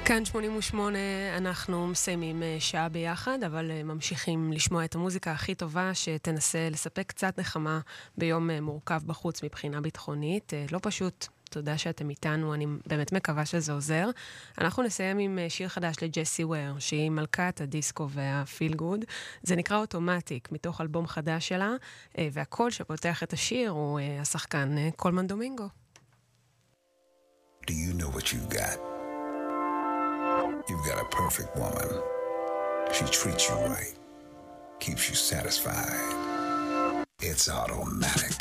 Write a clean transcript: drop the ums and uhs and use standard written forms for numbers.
כאן 88, אנחנו מסיימים שעה ביחד, אבל ממשיכים לשמוע את המוזיקה הכי טובה שתנסה לספק קצת נחמה ביום מורכב בחוץ מבחינה ביטחונית. לא פשוט, תודה שאתם איתנו, אני באמת מקווה שזה עוזר. אנחנו נסיים עם שיר חדש לג'סי וויר, שהיא מלכת הדיסקו והפיל גוד. זה נקרא אוטומטיק, מתוך אלבום חדש שלה, והקול שפותח את השיר הוא השחקן קולמן דומינגו. Do you know what you got? You've got a perfect woman. She treats you right, keeps you satisfied. It's automatic.